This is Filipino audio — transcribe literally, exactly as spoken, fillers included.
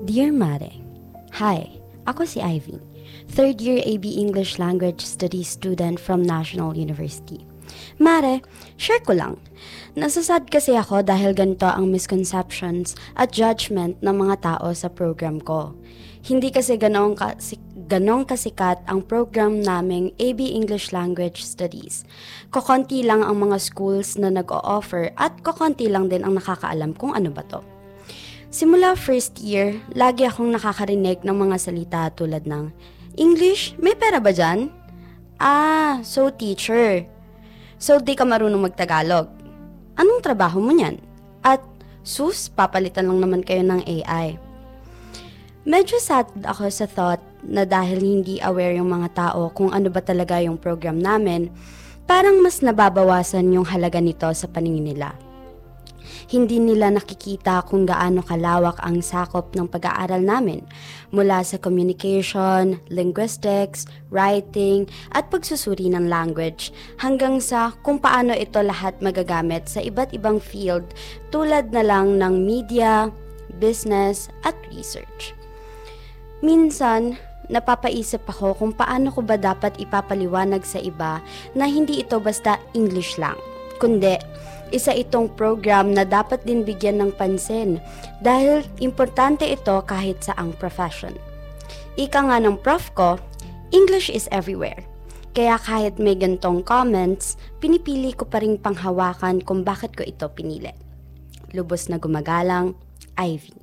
Dear Mare, Hi, ako si Ivy, third year A B English Language Studies student from National University. Mare, share ko lang. Nasasad kasi ako dahil ganito ang misconceptions at judgment ng mga tao sa program ko. Hindi kasi ganong, kasi, ganong kasikat ang program naming A B English Language Studies. Kokonti lang ang mga schools na nag-o-offer at kokonti lang din ang nakakaalam kung ano ba to. Simula first year, lagi akong nakakarinig ng mga salita tulad ng, English? May pera ba dyan? Ah, so teacher. So di ka marunong magtagalog. Anong trabaho mo niyan? At sus, papalitan lang naman kayo ng A I. Medyo sad ako sa thought na dahil hindi aware yung mga tao kung ano ba talaga yung program namin, parang mas nababawasan yung halaga nito sa paningin nila. Hindi nila nakikita kung gaano kalawak ang sakop ng pag-aaral namin mula sa communication, linguistics, writing, at pagsusuri ng language hanggang sa kung paano ito lahat magagamit sa iba't ibang field tulad na lang ng media, business, at research. Minsan, napapaisip ako kung paano ko ba dapat ipapaliwanag sa iba na hindi ito basta English lang, kundi isa itong program na dapat din bigyan ng pansin dahil importante ito kahit sa ang profession. Ika nga ng prof ko, English is everywhere. Kaya kahit may gantong comments, pinipili ko pa rin panghawakan kung bakit ko ito pinili. Lubos na gumagalang, Ivy.